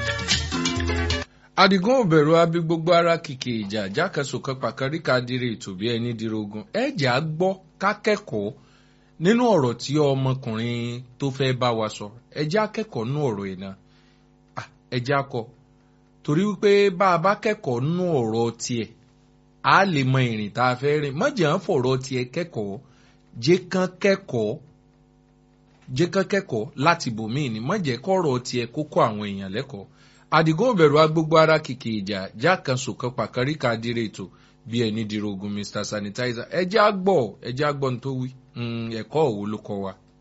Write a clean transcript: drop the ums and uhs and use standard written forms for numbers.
Àdìgún òbẹ̀rù abí gbogbo ara kìkì ìjà jákèsòkan pàkàríkà dire ètò bí ẹni dirogun ẹ̀jẹ̀ á gbọ́ kákẹ́kọ̀ọ́ nínú ọ̀rọ̀ tí ọmọkùnrin tó fẹ́ bá wa sọ ẹ̀jẹ̀ akẹ́kọ̀ọ́ nínú ọ̀rọ̀ ìná ẹ̀jẹ̀ akọ torí wípé bá a bá kẹ́kọ̀ọ́ nínú ọ̀rọ̀ tiẹ̀ á lè mọ ìrìn tá a fẹ́ rìn mọ́jẹ̀ ń fọ̀rọ̀ tiẹ̀ kẹ́kọ̀ọ́ jẹ́ kán kẹ́kọ̀ọ́ láti bòmíì ni mọ́jẹ̀ kọ́rọ̀ tiẹ̀ kókó àwọn èèyàn lẹ́kọ̀ọ́ Àdìgún òbẹ̀rù agbógbó ara kìkì ìjà jákèsòkan pàkàríkà dire ètò bí ẹni dirogun Mr. Sanitizer ẹjẹ́ àgbọ̀ ní tó wí ẹ̀kọ́ òwò ló kọ wa.